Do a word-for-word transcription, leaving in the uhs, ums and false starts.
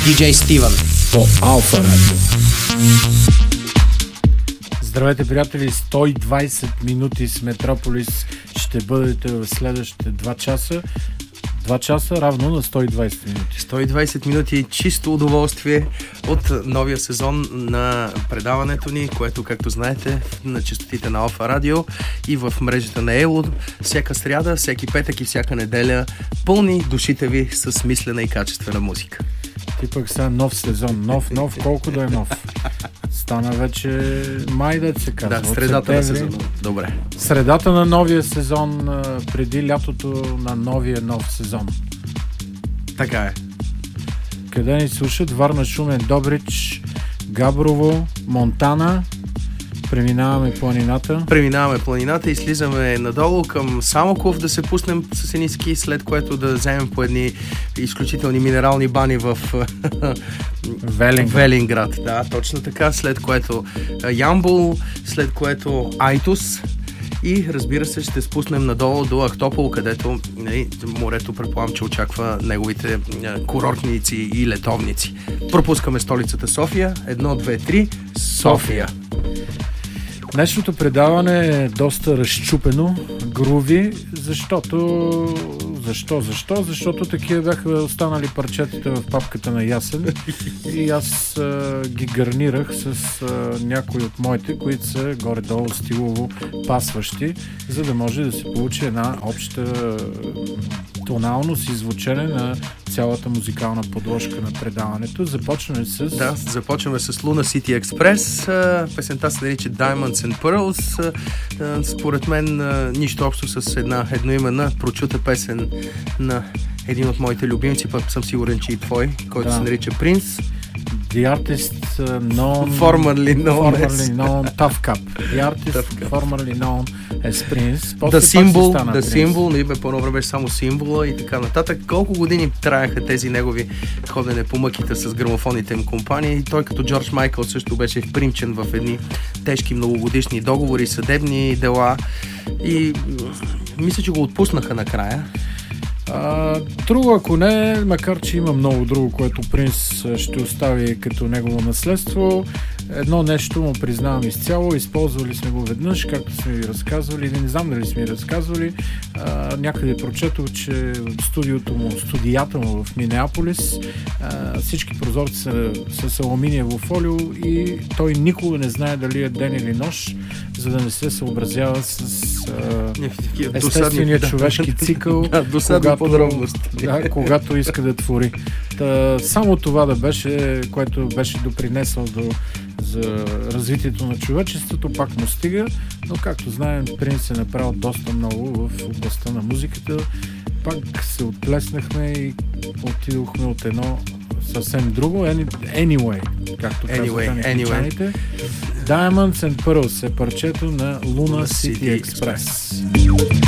диджей Стивън по Алфа Радио. Здравейте, приятели! сто и двайсет минути с Метрополис ще бъдете в следващите два часа. два часа равно на сто и двайсет минути. сто и двайсет минути чисто удоволствие от новия сезон на предаването ни, което, както знаете, на честотите на Алфа Радио и в мрежата на Ело, всяка сряда, всеки петък и всяка неделя пълни душите ви с смислена и качествена музика. Ти пък сега нов сезон. Нов, нов, колко да е нов? Стана вече май, да се казва. Да, средата на сезона. Добре. Средата на новия сезон, преди лятото на новия нов сезон. Така е. Къде ни слушат? Варна, Шумен, Добрич, Габрово, Монтана. Преминаваме планината. Преминаваме планината и слизаме надолу към Самоков да се пуснем с едни ски, след което да вземем по едни изключителни минерални бани в Велинград. Велинград. Да, точно така. След което Ямбол, след което Айтос и, разбира се, ще спуснем надолу до Ахтопол, където нали, морето, предполагам, че очаква неговите курортници и летовници. Пропускаме столицата София. Едно, две, три. София. Днешното предаване е доста разчупено, груви, защото... Защо? Защо? Защото такива бяха останали парчетата в папката на Ясен и аз а, ги гарнирах с а, някои от моите, които са горе-долу стилово пасващи, за да може да се получи една обща тоналност и звучене на цялата музикална подложка на предаването. Започваме с... Да, започваме с Luna City Express. Песента се нарича Diamonds and Pearls. Според мен нищо общо с една едноименна прочута песен на един от моите любимци, пък съм сигурен, че и твой, който да. се нарича Принц. The artist uh, known... Formerly known Formerly known Tough Cup. The artist formerly known as Prince. The Symbol, The Symbol, но и по-добре беше само символа и така нататък. Колко години траяха тези негови ходене по мъките с грамофонните им компании. Той като Джордж Майкъл също беше впримчен в едни тежки многогодишни договори, съдебни дела и мисля, че го отпуснаха накрая. А, друго, ако не, макар че има много друго, което Принц ще остави като негово наследство, едно нещо му признавам изцяло, използвали сме го веднъж, както сме ви разказвали, не знам дали сме ви разказвали, а, някъде прочетох, че студиото му, студията му в Минеаполис, а, всички прозорци са с алуминиево фолио и той никога не знае дали е ден или нощ, за да не се съобразява с а, естествения човешки цикъл, когато, да, когато иска да твори. Та, само това да беше, което беше допринесъл до, за развитието на човечеството, пак му стига, но както знаем, Принц е направил доста много в областта на музиката. Пак се отплеснахме и отидохме от едно съвсем друго. Anyway, както anyway, казват англичаните. Anyway. Diamonds and Pearls е парчето на Luna City Express.